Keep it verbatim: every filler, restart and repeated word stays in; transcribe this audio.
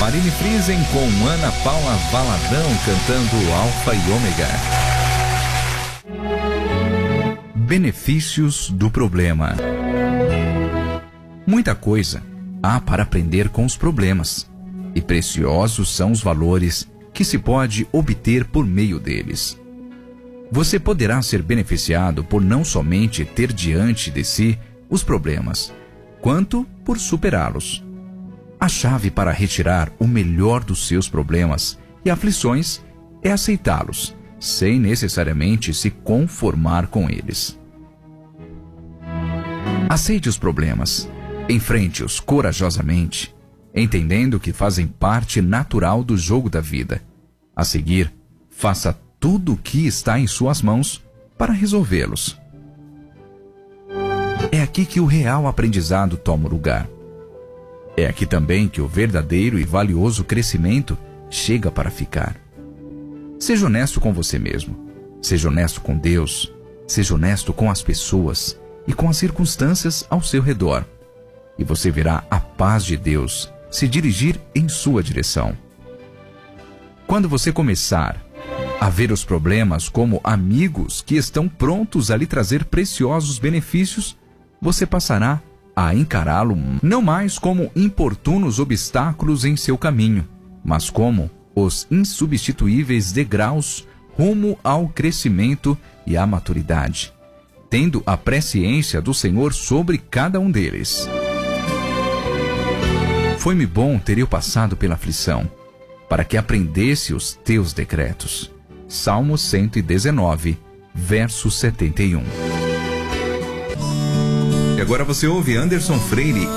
Marine Friesen com Ana Paula Valadão cantando Alfa e Ômega. Benefícios do problema. Muita coisa há para aprender com os problemas, e preciosos são os valores que se pode obter por meio deles. Você poderá ser beneficiado por não somente ter diante de si os problemas, quanto por superá-los. A chave para retirar o melhor dos seus problemas e aflições é aceitá-los, sem necessariamente se conformar com eles. Aceite os problemas, enfrente-os corajosamente, entendendo que fazem parte natural do jogo da vida. A seguir, faça tudo o que está em suas mãos para resolvê-los. É aqui que o real aprendizado toma lugar. É aqui também que o verdadeiro e valioso crescimento chega para ficar. Seja honesto com você mesmo, seja honesto com Deus, seja honesto com as pessoas e com as circunstâncias ao seu redor, e você verá a paz de Deus se dirigir em sua direção. Quando você começar a ver os problemas como amigos que estão prontos a lhe trazer preciosos benefícios, você passará a encará-lo não mais como importunos obstáculos em seu caminho, mas como os insubstituíveis degraus rumo ao crescimento e à maturidade, tendo a presciência do Senhor sobre cada um deles. Foi-me bom ter eu passado pela aflição, para que aprendesse os teus decretos. Salmo cento e dezenove, verso setenta e um. E agora você ouve Anderson Freire